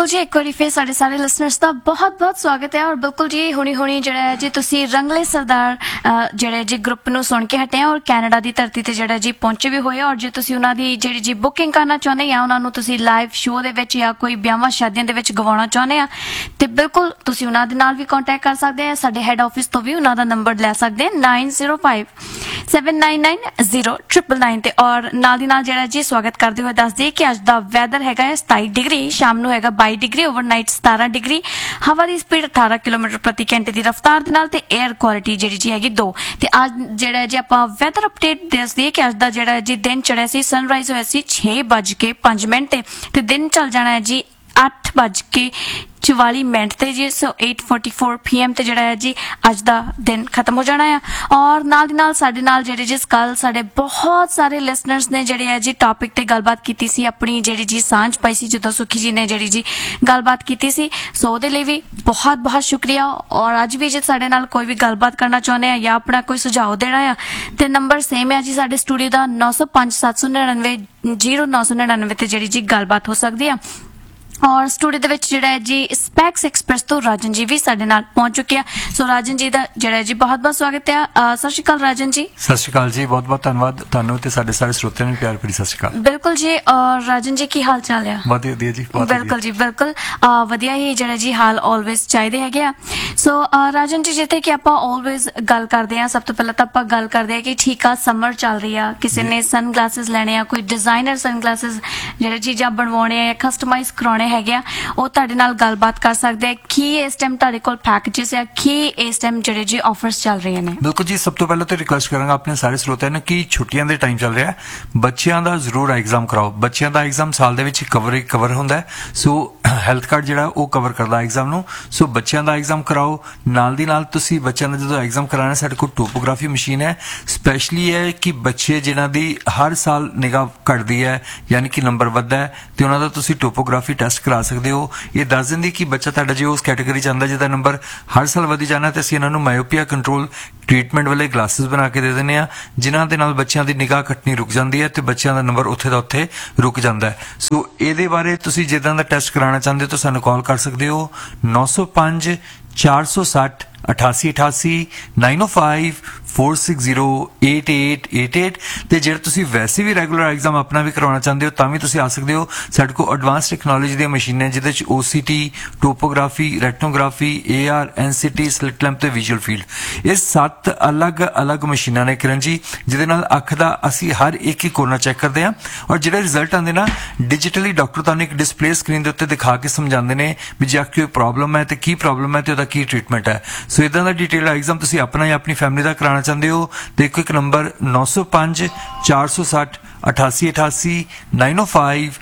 बिल्कुल जी एक बार फिर सारे लिसनर्स का बहुत बहुत स्वागत है और बिल्कुल जी हुणी जिहड़ा है जी तुसी रंगले सरदार जिहड़े जी ग्रुप नूं सुन के हटे हैं और कैनेडा की धरती ते जिहड़ा जी पहुंचे भी होए और जे तुसी उन्हां दी जिहड़ी जी बुकिंग करना चाहुंदे या उन्हां नूं तुसी लाइव शो दे विच या कोई ब्याहां शादियां दे विच गवाउणा चाहुंदे आ ते बिल्कुल तुसी उन्हां दे नाल भी कांटेक्ट कर सकदे आ। साडे हैड ऑफिस तो भी उन्हां दा नंबर लै सकदे 9057990999 ते और नाल दी नाल जिहड़ा जी स्वागत करदे होए दस दी कि अज दा वैदर हैगा 27 डिग्री, शाम नूं हैगा 22 डिग्री, ओवरनाइट 17 डिग्री, हवा की स्पीड 18 किलोमीटर प्रति घंटे की रफ्तार दे नाल ते एयर क्वालिटी जिहड़ी जी हैगी 2 ते अज जिहड़ा जी आपां वैदर अपडेट दस दी कि अज दा जिहड़ा जी दिन चढ़िया सी सनराइज होया सी 6:05 ते दिन चल जाना है जी 8:44 ते जी। सो 8:44 PM ते जिहड़ा है जी अज दा दिन खत्म हो जाना है और नाल दी नाल साडे नाल जिहड़े जी कल साडे बहुत सारे लिसनर्स ने जिहड़े है जी टॉपिक ते गलबात कीती सी, अपनी जिहड़ी जी सांझ पाई सी जदों सुखी जी ने जिहड़ी जी गलबात कीती सी। सो ओहदे लई भी बहुत बहुत शुक्रिया और अज भी जे साडे नाल कोई भी गलबात करना चाहुंदे आ या अपना कोई सुझाव देना है ते नंबर सेम है जी साडे स्टूडियो दा 9057990999 ते जिहड़ी जी गलबात हो सकदी है। और स्टूडियो दे विच जिहड़ा है जी स्पैक्स एक्सप्रेस तो राजन जी भी साडे नाल पहुंच चुके हैं। सो राजन जी दा जिहड़ा है जी बहुत बहुत स्वागत है। सत श्री अकाल राजन जी। सत श्री अकाल जी, बहुत बहुत धन्यवाद तुहानू ते साडे सारे श्रोतिਆਂ ਨੂੰ प्यार भरी सत श्री अकाल। बिल्कुल जी और राजन जी की हाल चाल है? ਵਧੀਆ ਜੀ, ਬਹੁਤ बिल्कुल जी बिल्कुल ਵਧੀਆ ਹੀ ਜਿਹੜਾ ਜੀ ਹਾਲ ਆਲਵੇਜ਼ ਚਾਹੀਦੇ ਹੈਗੇ ਆ। ਸੋ ਰਾਜਨ ਜੀ ਜਿੱਥੇ ਕਿ ਆਪਾਂ ਆਲਵੇਜ਼ ਗੱਲ ਕਰਦੇ ਆ, ਸਭ ਤੋਂ ਪਹਿਲਾਂ ਤਾਂ ਆਪਾਂ ਗੱਲ ਕਰਦੇ ਆ ਕਿ ਠੀਕ ਆ ਸਮਰ ਚੱਲ ਰਹੀ ਆ, ਕਿਸੇ ਨੇ ਸਨ ਗਲਾਸਿਸ ਲੈਣੇ ਆ, ਕੋਈ ਡਿਜ਼ਾਈਨਰ ਸਨ ਗਲਾਸਿਸ ਜਿਹੜੇ ਚੀਜ਼ਾਂ ਬਣਵਾਉਣੇ ਆ ਜਾਂ ਕਸਟਮਾਈਜ਼ ਕਰਾਉਣੇ ਹੈਗੇ ਆ, ਉਹ ਤੁਹਾਡੇ ਨਾਲ ਗੱਲਬਾਤ ਕਰ ਸਕਦੇ ਆ। ਕੀ ਇਸ ਟਾਈਮ ਤੁਹਾਡੇ ਕੋਲ ਪੈਕੇजेस ਆ, ਕੀ ਇਸ ਟਾਈਮ ਜਿਹੜੇ ਜੀ ਆਫਰਸ ਚੱਲ ਰਹੇ ਨੇ? ਬਿਲਕੁਲ ਜੀ, ਸਭ ਤੋਂ ਪਹਿਲਾਂ ਤਾਂ ਰਿਕੁਐਸਟ ਕਰਾਂਗਾ ਆਪਣੇ ਸਾਰੇ ਸਰੋਤਿਆਂ ਨੂੰ ਕਿ ਛੁੱਟੀਆਂ ਦੇ ਟਾਈਮ ਚੱਲ ਰਿਹਾ, ਬੱਚਿਆਂ ਦਾ ਜ਼ਰੂਰ ਐਗਜ਼ਾਮ ਕਰਾਓ। ਬੱਚਿਆਂ ਦਾ ਐਗਜ਼ਾਮ ਸਾਲ ਦੇ ਵਿੱਚ ਕਵਰ ਹੁੰਦਾ ਹੈ, ਸੋ ਹੈਲਥ ਕਾਰਡ ਜਿਹੜਾ ਉਹ ਕਵਰ ਕਰਦਾ ਐਗਜ਼ਾਮ ਨੂੰ। ਸੋ ਬੱਚਿਆਂ ਦਾ ਐਗਜ਼ਾਮ ਕਰਾਓ। ਨਾਲ ਦੀ ਨਾਲ ਤੁਸੀਂ ਬੱਚਿਆਂ ਦਾ ਜਦੋਂ ਐਗਜ਼ਾਮ ਕਰਾਉਣਾ, ਸਾਡੇ ਕੋਲ ਟੋਪੋਗ੍ਰਾਫੀ ਮਸ਼ੀਨ ਹੈ, ਸਪੈਸ਼ਲੀ ਹੈ ਕਿ ਬੱਚੇ ਜਿਨ੍ਹਾਂ ਦੀ ਹਰ ਸਾਲ ਨਿਗਾਹ ਘਟਦੀ ਹੈ ਯਾਨੀ ਕਿ ਨੰਬਰ ਵੱਧਦਾ ਹੈ ਤੇ ਉਹਨਾਂ ਦਾ ਤੁਸੀਂ ਟੋਪੋਗ੍ਰਾਫੀ ਟੈਸਟ ਕਰਾ ਸਕਦੇ ਹੋ। ਇਹ ਦੱਸ ਦਿੰਦੀ ਕਿ ਬੱਚਾ ਤੁਹਾਡਾ ਜੇ ਉਸ ਕੈਟਾਗਰੀ 'ਚ ਆਉਂਦਾ ਜਿਹਦਾ ਨੰਬਰ ਹਰ ਸਾਲ ਵਧੀ ਜਾਣਾ, ਤੇ ਅਸੀਂ ਇਹਨਾਂ ਨੂੰ ਮਾਇਓਪੀਆ ਕੰਟਰੋਲ ਟ੍ਰੀਟਮੈਂਟ ਵਾਲੇ ਗਲਾਸਿਸ ਬਣਾ ਕੇ ਦੇ ਦਿੰਦੇ ਆ, ਜਿਨ੍ਹਾਂ ਦੇ ਨਾਲ ਬੱਚਿਆਂ ਦੀ ਨਿਗਾਹ ਘਟਣੀ ਰੁਕ ਜਾਂਦੀ ਹੈ ਤੇ ਬੱਚਿਆਂ ਦਾ ਨੰਬਰ ਉੱਥੇ ਦਾ ਉੱਥੇ ਰੁਕ ਜਾਂਦਾ ਹੈ। ਸੋ ਇਹਦੇ ਬਾਰੇ ਤੁਸੀਂ ਜਿੱਦਾਂ ਦਾ ਟੈਸਟ ਕਰਾਉਣਾ ਚਾਹੁੰਦੇ ਹੋ ਤਾਂ ਸਾਨੂੰ ਕਾਲ ਕਰ ਸਕਦੇ ਹੋ 905 460 8888 905 4608888 ਤੇ ਜਿਹੜਾ ਤੁਸੀਂ ਵੈਸੇ ਵੀ ਰੈਗੂਲਰ ਐਗਜ਼ਾਮ ਆਪਣਾ ਵੀ ਕਰਵਾਉਣਾ ਚਾਹੁੰਦੇ ਹੋ ਤਾਂ ਵੀ ਤੁਸੀਂ ਆ ਸਕਦੇ ਹੋ। ਸਾਡੇ ਕੋਲ ਐਡਵਾਂਸ ਟੈਕਨੋਲੋਜੀ ਦੀਆਂ ਮਸ਼ੀਨਾਂ ਜਿਹਦੇ ਚ OCT, topography, ਰੈਟਨੋਗ੍ਰਾਫੀ, AR, NCT, slit lamp ਤੇ ਵਿਜ਼ੂਅਲ ਫੀਲਡ, ਇਹ 7 ਅਲੱਗ ਮਸ਼ੀਨਾਂ ਨੇ ਕਿਰਨ ਜੀ, ਜਿਹਦੇ ਨਾਲ ਅੱਖ ਦਾ ਅਸੀਂ ਹਰ ਇੱਕ ਹੀ ਕੋਰਨਰ ਚੈੱਕ ਕਰਦੇ ਹਾਂ ਔਰ ਜਿਹੜੇ ਰਿਜ਼ਲਟ ਆਉਂਦੇ ਨਾ ਡਿਜੀਟਲੀ ਡਾਕਟਰ ਤੁਹਾਨੂੰ ਇੱਕ ਡਿਸਪਲੇ ਸਕਰੀਨ ਦੇ ਉੱਤੇ ਦਿਖਾ ਕੇ ਸਮਝਾਉਂਦੇ ਨੇ ਵੀ ਜੇ ਅੱਖ ਕੋਈ ਪ੍ਰੋਬਲਮ ਹੈ ਤੇ ਕੀ ਪ੍ਰੋਬਲਮ ਹੈ ਤੇ ਉਹਦਾ ਕੀ ਟ੍ਰੀਟਮੈਂਟ ਹੈ। ਸੋ ਇਦਾਂ ਦਾ ਡਿਟੇਲ ਐਗਜ਼ਾਮ ਤੁਸੀਂ ਆਪਣਾ ਜਾਂ ਆਪਣੀ ਫੈਮਿਲੀ ਦਾ ਕਰਾਉਣਾ ਚਾਹੁੰਦੇ ਹੋ ਤੇ ਇੱਕ ਨੰਬਰ 905 460 8888 905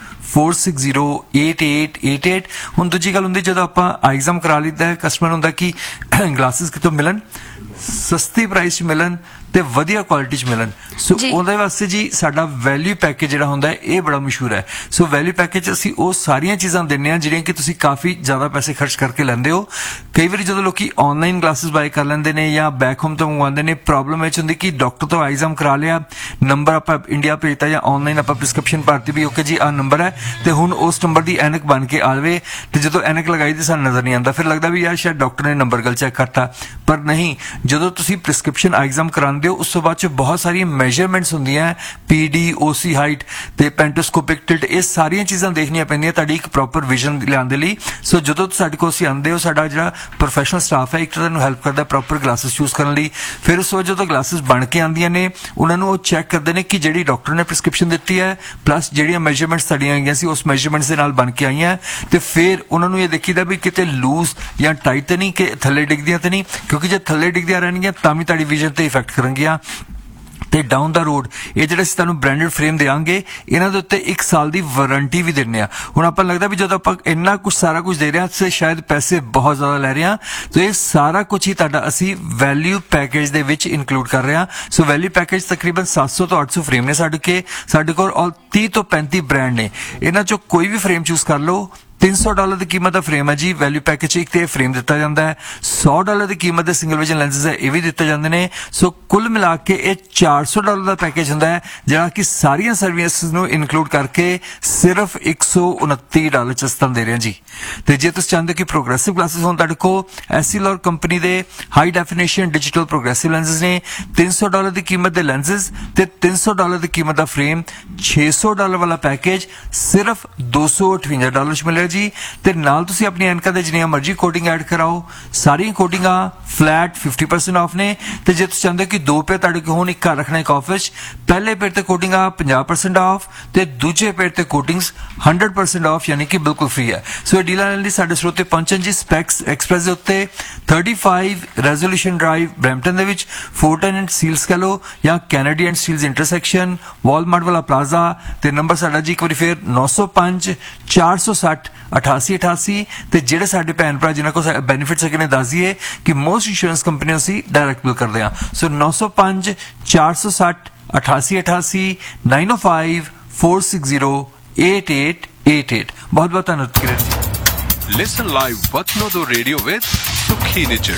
4608888। ਹੁਣ ਦੂਜੀ ਗੱਲ ਹੁੰਦੀ ਜਦੋਂ ਆਪਾਂ ਐਗਜ਼ਾਮ ਕਰਾ ਲਈਦਾ ਹੈ, ਕਸਟਮਰ ਹੁੰਦਾ ਕਿ ਗਲਾਸਿਸ ਕਿਤੋਂ ਮਿਲਣ, ਸਸਤੀ ਪ੍ਰਾਈਸ 'ਚ ਮਿਲਣ ਤੇ ਵਧੀਆ ਕੁਆਲਿਟੀ 'ਚ ਮਿਲਣ। ਸੋ ਉਹਦੇ ਵਾਸਤੇ ਜੀ ਸਾਡਾ ਵੈਲਿਊ ਪੈਕੇਜ ਜਿਹੜਾ ਹੁੰਦਾ ਹੈ ਇਹ ਬੜਾ ਮਸ਼ਹੂਰ ਹੈ। ਸੋ ਵੈਲਿਊ ਪੈਕੇਜ ਅਸੀਂ ਉਹ ਸਾਰੀਆਂ ਚੀਜ਼ਾਂ ਦਿੰਦੇ ਹਾਂ ਜਿਹੜੀਆਂ ਕਿ ਤੁਸੀਂ ਕਾਫੀ ਜ਼ਿਆਦਾ ਪੈਸੇ ਖਰਚ ਕਰਕੇ ਲੈਂਦੇ ਹੋ। ਕਈ ਵਾਰੀ ਜਦੋਂ ਲੋਕੀ ਆਨਲਾਈਨ ਕਲਾਸਿਸ ਬਾਏ ਕਰ ਲੈਂਦੇ ਨੇ ਜਾਂ ਬੈਕ ਹੋਮ ਤੋਂ ਮੰਗਵਾਉਂਦੇ ਨੇ, ਪ੍ਰੋਬਲਮ ਇਹ ਹੁੰਦੀ ਕਿ ਡਾਕਟਰ ਤੋਂ ਐਗਜ਼ਾਮ ਕਰਾ ਲਿਆ, ਨੰਬਰ ਆਪਾਂ ਇੰਡੀਆ ਭੇਜਤਾ ਜਾਂ ਆਨਲਾਈਨ ਆਪਾਂ ਪ੍ਰਿਸਕ੍ਰਿਪਸ਼ਨ ਭਰਤੀ ਵੀ ਓਕੇ ਜੀ ਆਹ ਨੰਬਰ ਹੈ ਤੇ ਹੁਣ ਉਸ ਨੰਬਰ ਦੀ ਐਨਕ ਬਣ ਕੇ ਆ ਜਾਵੇ ਤੇ ਜਦੋਂ ਐਨਕ ਲਗਾਈ ਤੇ ਸਾਨੂੰ ਨਜ਼ਰ ਨਹੀਂ ਆਉਂਦਾ, ਫਿਰ ਲੱਗਦਾ ਵੀ ਯਾਰ ਸ਼ਾਇਦ ਡਾਕਟਰ ਨੇ ਨੰਬਰ ਗਲਤ ਚੈੱਕ ਕਰਤਾ। ਪਰ ਨਹੀਂ, ਜਦੋਂ ਤੁਸੀਂ ਪ੍ਰਿਸਕ੍ਰਿਪਸ਼ਨ ਐਗਜ਼ਾਮ ਕਰਾਉਂਦੇ ਹੋ ਉਸ ਤੋਂ ਬਾਅਦ 'ਚ ਬਹੁਤ ਸਾਰੀਆਂ ਮੈਜਰਮੈਂਟਸ ਹੁੰਦੀਆਂ, PD, OC ਹਾਈਟ ਤੇ ਪੈਂਟੋਸਕੋਪਿਕ ਟਿਲਟ, ਇਹ ਸਾਰੀਆਂ ਚੀਜ਼ਾਂ ਦੇਖਣੀਆਂ ਪੈਂਦੀਆਂ ਤੁਹਾਡੀ ਇੱਕ ਪ੍ਰੋਪਰ ਵਿਜ਼ਨ ਲਿਆਉਣ ਦੇ ਲਈ। ਸੋ ਜਦੋਂ ਸਾਡੇ ਕੋਲ ਅਸੀਂ ਆਉਂਦੇ ਹੋ, ਸਾਡਾ ਜਿਹੜਾ ਪ੍ਰੋਫੈਸ਼ਨਲ ਸਟਾਫ ਹੈ ਇੱਕ ਤੁਹਾਨੂੰ ਹੈਲਪ ਕਰਦਾ ਪ੍ਰੋਪਰ ਗਲਾਸਿਸ ਚੂਜ਼ ਕਰਨ ਲਈ। ਫਿਰ ਉਸ ਤੋਂ ਜਦੋਂ ਗਲਾਸਿਸ ਬਣ ਕੇ ਆਉਂਦੀਆਂ ਨੇ ਉਹਨਾਂ ਨੂੰ ਉਹ ਚੈੱਕ ਕਰਦੇ ਨੇ ਕਿ ਜਿਹੜੀ ਡਾਕਟਰ ਨੇ ਪ੍ਰਿਸਕ੍ਰਿਪਸ਼ਨ ਦਿੱਤੀ ਹੈ ਪਲੱਸ ਜਿਹੜੀਆਂ ਮੈਜਰਮੈਂਟਸ ਤੁਹਾਡੀਆਂ ਆਈਆਂ ਸੀ ਉਸ ਮੈਜਰਮੈਂਟਸ ਦੇ ਨਾਲ ਬਣ ਕੇ ਆਈਆਂ, ਤੇ ਫਿਰ ਉਹਨਾਂ ਨੂੰ ਇਹ ਦੇਖੀਦਾ ਵੀ ਕਿਤੇ ਲੂਜ਼ ਜਾਂ ਟਾਈਟ ਤਾਂ ਨਹੀਂ, ਕਿ ਥੱਲੇ ਡਿੱਗਦੀਆਂ ਤਾਂ ਨਹੀਂ, ਕਿਉਂਕਿ ਜੇ ਥੱਲੇ ਡਿੱਗਦੀਆਂ ਰਹਿਣਗੀਆਂ ਤਾਂ ਵੀ ਤੁਹਾਡੀ ਵਿਜ਼ਨ ਤੇ ਇਫੈਕਟ ਕਰਨਗੀਆਂ। ਤੇ ਡਾਊਨ ਦਾ ਰੋਡ ਇਹ ਜਿਹੜੇ ਅਸੀਂ ਤੁਹਾਨੂੰ ਬ੍ਰਾਂਡਡ ਫਰੇਮ ਦੇਵਾਂਗੇ, ਇਹਨਾਂ ਦੇ ਉੱਤੇ 1 ਸਾਲ ਦੀ ਵਾਰੰਟੀ ਵੀ ਦਿੰਦੇ ਆ। ਹੁਣ ਆਪਾਂ ਲੱਗਦਾ ਵੀ ਜਦੋਂ ਆਪਾਂ ਇੰਨਾ ਕੁਝ ਸਾਰਾ ਕੁਝ ਦੇ ਰਹੇ ਹਾਂ ਤੇ ਸ਼ਾਇਦ ਪੈਸੇ ਬਹੁਤ ਜ਼ਿਆਦਾ ਲੈ ਰਹੇ ਹਾਂ, ਤੇ ਇਹ ਸਾਰਾ ਕੁਝ ਹੀ ਤੁਹਾਡਾ ਅਸੀਂ ਵੈਲਿਊ ਪੈਕੇਜ ਦੇ ਵਿੱਚ ਇਨਕਲੂਡ ਕਰ ਰਹੇ ਹਾਂ। ਸੋ ਵੈਲਿਊ ਪੈਕੇਜ ਤਕਰੀਬਨ 700 ਤੋਂ 800 ਫਰੇਮ ਨੇ ਸਾਡੇ ਕੋਲ ਔਰ 30 ਤੋਂ 35 ਬ੍ਰਾਂਡ ਨੇ, ਇਹਨਾਂ ਚੋਂ ਕੋਈ ਵੀ ਫਰੇਮ ਚੂਜ਼ ਕਰ ਲਓ $300 ਦੀ ਕੀਮਤ ਦਾ ਫਰੇਮ ਹੈ ਜੀ। ਵੈਲਿਊ ਪੈਕੇਜ 'ਚ ਇੱਕ ਤੇ ਫਰੇਮ ਦਿੱਤਾ ਜਾਂਦਾ ਹੈ, $100 ਦੀ ਕੀਮਤ ਦੇ ਸਿੰਗਲ ਵਿਜ਼ਨ ਲੈਂਸਸ ਹੈ, ਇਹ ਵੀ ਦਿੱਤੇ ਜਾਂਦੇ ਨੇ। ਸੋ ਕੁੱਲ ਮਿਲਾ ਕੇ ਇਹ $400 ਦਾ ਪੈਕੇਜ ਹੁੰਦਾ ਹੈ, ਜਿਹੜਾ ਕਿ ਸਾਰੀਆਂ ਸਰਵਿਸਿਜ਼ ਨੂੰ ਇਨਕਲੂਡ ਕਰਕੇ ਸਿਰਫ $129 ਚ ਤੁਹਾਨੂੰ ਦੇ ਰਹੇ ਹਾਂ ਜੀ। ਤੇ ਜੇ ਤੁਸੀਂ ਚਾਹੁੰਦੇ ਹੋ ਕਿ ਪ੍ਰੋਗਰੈਸਿਵ ਗਲਾਸਿਸ ਹੋਣ, ਤੁਹਾਡੇ ਕੋਲ ਐਸਸੀਲੌਰ ਕੰਪਨੀ ਦੇ high definition digital progressive lenses ਨੇ। $300 ਦੀ ਕੀਮਤ ਦੇ ਲੈਂਸਸ ਤੇ $300 ਦੀ ਕੀਮਤ ਦਾ ਫਰੇਮ, $600 ਵਾਲਾ ਪੈਕੇਜ ਸਿਰਫ $258 ਚ ਮਿਲਿਆ ਜੀ। ਤੇ ਨਾਲ ਤੁਸੀਂ ਆਪਣੀ ਐਨਕਾਂ ਦੇ ਜਿੰਨੀਆਂ ਮਰਜ਼ੀ ਕੋਡਿੰਗ ਐਡ ਕਰਾਓ, ਸਾਰੀਆਂ ਕੋਡਿੰਗਾਂ ਫਲੈਟ 50% ਆਫ ਨੇ। ਤੇ ਜੇ ਤੁਸੀਂ ਚਾਹੁੰਦੇ ਹੋ ਕਿ 2 ਪੇਅਰ ਤੁਹਾਡੇ ਕੋਲ ਹੋਣ, ਇੱਕ ਘਰ ਰੱਖਣਾ ਇੱਕ ਆਫਿਸ, ਪਹਿਲੇ ਪੇਅਰ ਤੇ ਕੋਡਿੰਗਾਂ 50% ਆਫ ਤੇ ਦੂਜੇ ਪੇਅਰ ਤੇ ਕੋਡਿੰਗਸ 100% ਆਫ, ਯਾਨੀ ਕਿ ਬਿਲਕੁਲ ਫ੍ਰੀ ਹੈ। ਸੋ ਇਹ ਡੀਲਾਂ ਲੈਣ ਲਈ ਸਾਡੇ ਸਰੋਤੇ ਪਹੁੰਚਣ ਜੀ ਸਪੈਕਸ ਐਕਸਪ੍ਰੈਸ ਦੇ ਉੱਤੇ 35 ਰੈਜ਼ੋਲੂਸ਼ਨ ਡਰਾਈਵ ਬਰੈਂਪਟਨ ਦੇ ਵਿੱਚ, ਫੋਰਟਨ ਐਂਡ ਸੀਲਸ ਕਹ ਲਓ ਜਾਂ Kennedy and Steeles intersection, Walmart ਵਾਲਾ ਪਲਾਜ਼ਾ। ਤੇ ਨੰਬਰ ਸਾਡਾ ਜੀ ਇੱਕ ਵਾਰੀ ਫੇਰ 905 460 8888। ਤੇ ਜਿਹੜੇ ਸਾਡੇ ਭੈਣ ਭਰਾ ਜਿਨ੍ਹਾਂ ਕੋਲ ਬੈਨੀਫਿਟਸ ਹੈਗੇ ਨੇ, ਦੱਸ ਦਈਏ ਕਿ ਮੋਸਟ ਇੰਸ਼ੋਰੈਂਸ ਕੰਪਨੀਆਂ ਅਸੀਂ ਡਾਇਰੈਕਟ ਬਿਲ ਕਰਦੇ ਹਾਂ। ਸੋ 905 460 8888 905 460 8888। ਬਹੁਤ ਬਹੁਤ ਧੰਨਵਾਦ ਕਿਰਨ ਜੀ। ਲਿਸਨ ਲਾਈਵ ਵਤਨੋ ਦੋ ਰੇਡੀਓ ਵਿਦ ਸੁਖੀ ਨਿਚਰ।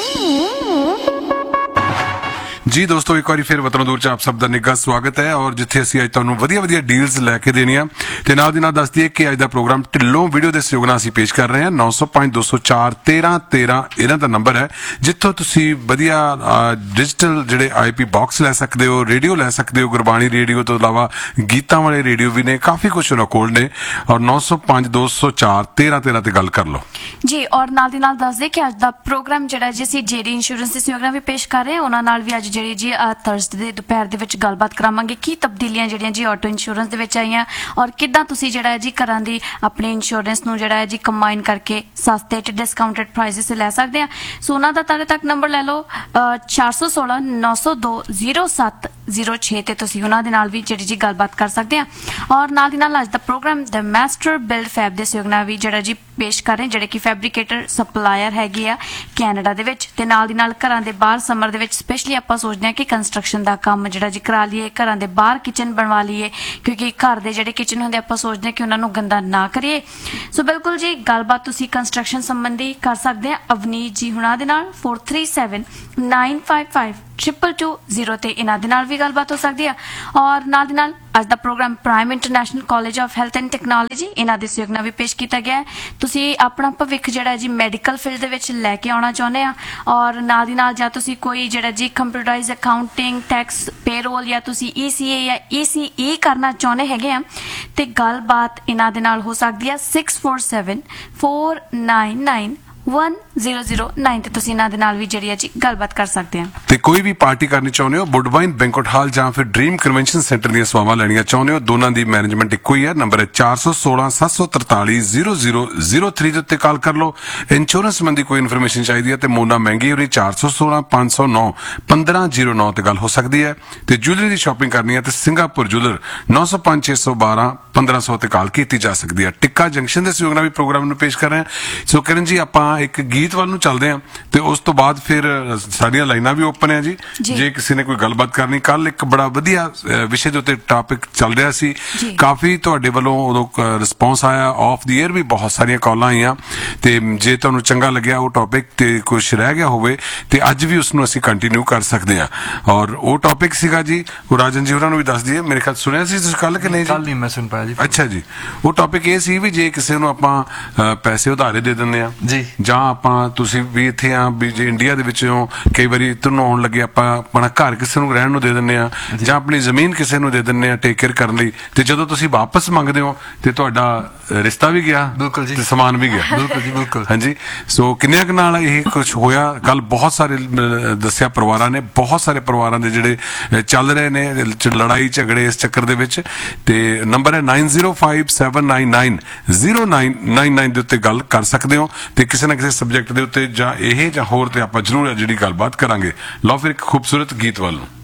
ਜੀ ਦੋਸਤੋ, ਇੱਕ ਵਾਰੀ ਫਿਰ ਵਤਨੋਂ ਦੂਰ ਚ ਆਪ ਸਭ ਦਾ ਨਿੱਘਾ ਸਵਾਗਤ ਹੈ। ਔਰ ਜਿੱਥੇ ਅਸੀਂ ਅੱਜ ਤੁਹਾਨੂੰ ਵਧੀਆ ਵਧੀਆ ਡੀਲਸ ਲੈ ਕੇ ਦੇਣੀਆਂ, ਤੇ ਨਾਲ ਦੀ ਨਾਲ ਦੱਸ ਦਈਏ ਕਿ ਅੱਜ ਦਾ ਪ੍ਰੋਗਰਾਮ ਢਿੱਲੋਂ ਵੀਡੀਓ ਦੇ ਸਹਿਯੋਗ ਨਾਲ ਅਸੀਂ ਪੇਸ਼ ਕਰ ਰਹੇ ਹਾਂ। 905 204 1313 ਇਹਨਾਂ ਦਾ ਨੰਬਰ ਹੈ, ਜਿੱਥੋਂ ਤੁਸੀਂ ਵਧੀਆ ਡਿਜੀਟਲ ਜਿਹੜੇ IP ਬਾਕਸ ਲੈ ਸਕਦੇ ਹੋ, ਰੇਡੀਓ ਲੈ ਸਕਦੇ ਹੋ, ਗੁਰਬਾਣੀ ਰੇਡੀਓ ਤੋਂ ਇਲਾਵਾ ਗੀਤਾਂ ਵਾਲੇ ਰੇਡੀਓ ਵੀ ਨੇ, ਕਾਫੀ ਕੁਝ ਉਹਨਾਂ ਕੋਲ ਨੇ। ਔਰ 905 204 1313 ਤੇ ਗੱਲ ਕਰ ਲਓ ਜੀ। ਔਰ ਨਾਲ ਦੀ ਨਾਲ ਦੱਸ ਦੇ ਕਿ ਅੱਜ ਦਾ ਪ੍ਰੋਗਰਾਮ ਜਿਹੜਾ ਜੀ ਅਸੀਂ ਜੇਡੀ ਇੰਸ਼ੋਰੈਂਸ ਦੇ ਸਹਿਯੋਗ ਨਾਲ ਵੀ ਪੇਸ਼ ਕਰ ਰਹੇ ਹਾਂ। ਉਹਨਾਂ ਨਾਲ ਵੀ ਅੱਜ ਜਿਹੜੀ ਜੀ ਥਰਸਡੇ ਦੇ ਦੁਪਹਿਰ ਦੇ ਵਿੱਚ ਗੱਲਬਾਤ ਕਰਾਵਾਂਗੇ ਕੀ ਤਬਦੀਲੀਆਂ ਜਿਹੜੀਆਂ ਜੀ ਆਟੋ ਇੰਸ਼ੋਰੈਂਸ ਦੇ ਵਿੱਚ ਆਈਆਂ, ਔਰ ਕਿੱਦਾਂ ਤੁਸੀਂ ਜਿਹੜਾ ਜੀ ਘਰਾਂ ਦੀ ਆਪਣੀ ਇੰਸ਼ੋਰੈਂਸ ਨੂੰ ਜਿਹੜਾ ਜੀ ਕੰਬਾਈਨ ਕਰਕੇ ਸਸਤੇ ਤੇ ਡਿਸਕਾਊਂਟਡ ਪ੍ਰਾਈਸਿਸ ਤੇ ਲੈ ਸਕਦੇ ਆ। ਸੋ ਉਹਨਾਂ ਦਾ ਤੁਹਾਡੇ ਤੱਕ ਨੰਬਰ ਲੈ ਲਓ 416 902 0706 ਤੇ ਤੁਸੀਂ ਉਹਨਾਂ ਦੇ ਨਾਲ ਵੀ ਜਿਹੜੀ ਜੀ ਗੱਲਬਾਤ ਕਰ ਸਕਦੇ ਆ। ਔਰ ਨਾਲ ਦੀ ਨਾਲ ਅੱਜ ਦਾ ਪ੍ਰੋਗਰਾਮ ਦ ਮਾਸਟਰ ਬਿਲਡ ਫੈਬ ਦੇ ਸਹਿਯੋਗ ਨਾਲ ਵੀ ਜਿਹੜਾ ਜੀ ਪੇਸ਼ ਕਰ ਰਹੇ, ਜਿਹੜੇ ਕਿ ਫੈਬਰੀਕੇਟਰ ਸਪਲਾਇਰ ਹੈਗੇ ਆ ਕੈਨੇਡਾ ਦੇ ਵਿੱਚ। ਤੇ ਨਾਲ ਦੀ ਨਾਲ ਘਰਾਂ ਦੇ ਬਾਹਰ ਸਮਰ ਦੇ ਵਿੱਚ ਸਪੈਸ਼ਲੀ ਆਪਾਂ ਸੋਚਦੇ ਹਾਂ ਕਿ ਕੰਸਟਰਕਸ਼ਨ ਦਾ ਕੰਮ ਜਿਹੜਾ ਜੀ ਕਰਾ ਲਈਏ, ਘਰਾਂ ਦੇ ਬਾਹਰ ਕਿਚਨ ਬਣਵਾ ਲਈਏ, ਕਿਉਂਕਿ ਘਰ ਦੇ ਜਿਹੜੇ ਕਿਚਨ ਹੁੰਦੇ ਆਪਾਂ ਸੋਚਦੇ ਹਾਂ ਕਿ ਉਹਨਾਂ ਨੂੰ ਗੰਦਾ ਨਾ ਕਰੀਏ। ਸੋ ਬਿਲਕੁਲ ਜੀ ਗੱਲਬਾਤ ਤੁਸੀਂ ਕੰਸਟਰਕਸ਼ਨ ਸੰਬੰਧੀ ਕਰ ਸਕਦੇ ਆ ਅਵਨੀਤ ਜੀ ਹੁਣਾਂ ਦੇ ਨਾਲ 437 955 2220 ਤੇ ਇਹਨਾਂ ਦੇ ਨਾਲ ਵੀ ਗੱਲਬਾਤ ਹੋ ਸਕਦੀ ਆ। ਔਰ ਨਾਲ ਦੀ ਨਾਲ ਅੱਜ ਦਾ programme prime international college of health and technology ਇਹਨਾਂ ਦੇ ਸਹਿਯੋਗ ਨਾਲ ਵੀ ਪੇਸ਼ ਕੀਤਾ ਗਿਆ ਹੈ। ਤੁਸੀਂ ਆਪਣਾ ਭਵਿੱਖ ਜਿਹੜਾ ਜੀ ਮੈਡੀਕਲ ਫੀਲਡ ਦੇ ਵਿੱਚ ਲੈ ਕੇ ਆਉਣਾ ਚਾਹੁੰਦੇ ਆ, ਔਰ ਨਾਲ ਦੀ ਨਾਲ ਜਾਂ ਤੁਸੀਂ ਕੋਈ ਜਿਹੜਾ ਜੀ ਕੰਪਿਊਟਰਾਈਜ਼ ਅਕਾਊਂਟਿੰਗ, ਟੈਕਸ, ਪੇਰੋਲ ਜਾਂ ਤੁਸੀਂ ECA ਜਾਂ ECE ਕਰਨਾ ਚਾਹੁੰਦੇ ਹੈਗੇ ਆ, ਤੇ ਗੱਲਬਾਤ ਇਹਨਾਂ ਦੇ ਨਾਲ ਹੋ ਸਕਦੀ ਆ 647 499 1009 ਤੇ ਤੁਸੀਂ ਇਹਨਾਂ ਦੇ ਨਾਲ ਵੀ ਜਿਹੜੀ ਹੈ ਜੀ ਗੱਲਬਾਤ ਕਰ ਸਕਦੇ ਆ। ਤੇ ਕੋਈ ਵੀ ਪਾਰਟੀ ਕਰਨੀ ਚਾਹੁੰਦੇ ਹੋ, ਵੁੱਡਵਾਈਨ ਬੈਂਕਟ ਹਾਲ ਜਾਂ ਫਿਰ ਡ੍ਰੀਮ ਕਨਵੈਨਸ਼ਨ ਸੈਂਟਰ ਦੀਆਂ ਸੇਵਾਵਾਂ ਲੈਣੀਆਂ ਚਾਹੁੰਦੇ ਹੋ, ਦੋਨਾਂ ਦੀ ਮੈਨੇਜਮੈਂਟ ਇੱਕੋ ਹੀ ਹੈ। ਨੰਬਰ ਹੈ 416 743 0003 ਦੇ ਉੱਤੇ ਕਾਲ ਕਰ ਲਓ। ਇੰਸ਼ੋਰੈਂਸ ਸੰਬੰਧੀ ਕੋਈ ਇਨਫੋਰਮੇਸ਼ਨ ਚਾਹੀਦੀ ਹੈ ਤੇ ਮੋਨਾ ਮਹਿੰਗੀ ਹੋ ਰਹੀ 416 509 1509 ਤੇ ਗੱਲ ਹੋ ਸਕਦੀ ਹੈ। ਤੇ ਜੁਐਲਰੀ ਦੀ ਸ਼ਾਪਿੰਗ ਕਰਨੀ ਹੈ ਤੇ ਸਿੰਗਾਪੁਰ ਜੁਐਲਰ 905 612 1500 ਤੇ ਕਾਲ ਕੀਤੀ ਜਾ ਸਕਦੀ ਹੈ। ਟਿੱਕਾ ਜੰਕਸ਼ਨ ਦੇ ਸਹਿਯੋਗ ਨਾਲ ਵੀ ਪ੍ਰੋਗਰਾਮ ਨੂੰ ਪੇਸ਼ ਕਰ ਰਹੇ ਹਾਂ। ਸੋ ਕਿਰਨ ਜੀ, ਆਪਾਂ ਇੱਕ ਗੀਤ ਵੱਲ ਨੂੰ ਚੱਲਦੇ ਹਾਂ ਤੇ ਉਸ ਤੋਂ ਬਾਅਦ ਫਿਰ ਸਾਡੀਆਂ ਲਾਈਨਾਂ ਵੀ ਓਪਨ ਹੈ ਜੀ। ਜੇ ਕਿਸੇ ਨੇ ਕੋਈ ਗੱਲਬਾਤ ਕਰਨੀ, ਕੱਲ ਇੱਕ ਬੜਾ ਵਧੀਆ ਵਿਸ਼ੇ ਦੇ ਉੱਤੇ ਟਾਪਿਕ ਚੱਲ ਰਿਹਾ ਸੀ, ਕਾਫੀ ਤੁਹਾਡੇ ਵੱਲੋਂ ਉਦੋਂ ਰਿਸਪੌਂਸ ਆਇਆ, ਆਫ ਦੀ ਏਅਰ ਵੀ ਬਹੁਤ ਸਾਰੀਆਂ ਕਾਲਾਂ ਆਈਆਂ। ਤੇ ਜੇ ਤੁਹਾਨੂੰ ਚੰਗਾ ਲੱਗਿਆ ਉਹ ਟਾਪਿਕ ਤੇ ਕੁਝ ਰਹਿ ਗਿਆ ਹੋਵੇ ਤੇ ਅੱਜ ਵੀ ਉਸ ਨੂੰ ਅਸੀਂ ਕੰਟੀਨਿਊ ਕਰ ਸਕਦੇ ਹਾਂ। ਔਰ ਉਹ ਟਾਪਿਕ ਸੀਗਾ ਜੀ, ਉਹ ਰਾਜਨ ਜੀ ਹੋਰਾਂ ਨੂੰ ਵੀ ਦੱਸ ਦਈਏ, ਮੇਰੇ ਖਿਆਲ ਸੁਣਿਆ ਸੀ ਤੁਸੀਂ ਕੱਲ ਕਿ ਨਹੀਂ? ਕੱਲ ਨਹੀਂ ਮੈਂ ਸੁਣ ਪਾਇਆ ਜੀ। ਅੱਛਾ ਜੀ, ਉਹ ਟਾਪਿਕ ਇਹ ਸੀ ਵੀ ਜੇ ਕਿਸੇ ਨੂੰ ਆਪਾਂ ਪੈਸੇ ਉਧਾਰੇ ਦੇ ਦਿੰਦੇ ਆ ਜੀ, ਜਾਂ ਆਪਾਂ ਤੁਸੀਂ ਵੀ ਇੱਥੇ ਆ ਵੀ ਜੇ ਇੰਡੀਆ ਦੇ ਵਿੱਚੋਂ ਕਈ ਵਾਰੀ ਇੱਧਰ ਨੂੰ ਆਉਣ ਲੱਗੇ ਆਪਾਂ ਆਪਣਾ ਘਰ ਕਿਸੇ ਨੂੰ ਰਹਿਣ ਨੂੰ ਦੇ ਦਿੰਦੇ ਆ ਜਾਂ ਆਪਣੀ ਜ਼ਮੀਨ ਕਿਸੇ ਨੂੰ ਦੇ ਦਿੰਦੇ ਆ ਟੇਕ ਕੇਅਰ ਕਰਨ ਲਈ, ਤੇ ਜਦੋਂ ਤੁਸੀਂ ਵਾਪਸ ਮੰਗਦੇ ਹੋ ਤੇ ਤੁਹਾਡਾ ਰਿਸ਼ਤਾ ਵੀ ਗਿਆ, ਬਿਲਕੁਲ ਜੀ, ਤੇ ਸਮਾਨ ਵੀ ਗਿਆ, ਬਿਲਕੁਲ ਜੀ, ਬਿਲਕੁਲ। ਹਾਂਜੀ, ਸੋ ਕਿੰਨਿਆਂ ਕੁ ਨਾਲ ਇਹ ਕੁਝ ਹੋਇਆ ਕੱਲ? ਬਹੁਤ ਸਾਰੇ ਦੱਸਿਆ ਪਰਿਵਾਰਾਂ ਨੇ, ਬਹੁਤ ਸਾਰੇ ਪਰਿਵਾਰਾਂ ਦੇ ਜਿਹੜੇ ਚੱਲ ਰਹੇ ਨੇ ਲੜਾਈ ਝਗੜੇ ਇਸ ਚੱਕਰ ਦੇ ਵਿੱਚ। ਤੇ ਨੰਬਰ ਹੈ 905799 0999 ਦੇ ਉੱਤੇ ਗੱਲ ਕਰ ਸਕਦੇ ਹੋ ਤੇ ਕਿਸੇ ਨਾ ਕਿਸੇ ਸਬਜੈਕਟ ਦੇ ਉੱਤੇ ਜਾਂ ਇਹ ਜਾਂ ਹੋਰ ਤੇ ਆਪਾਂ ਜ਼ਰੂਰ ਜਿਹੜੀ ਗੱਲਬਾਤ ਕਰਾਂਗੇ। ਲਓ ਫਿਰ ਇੱਕ ਖੂਬਸੂਰਤ ਗੀਤ ਵੱਲ ਨੂੰ।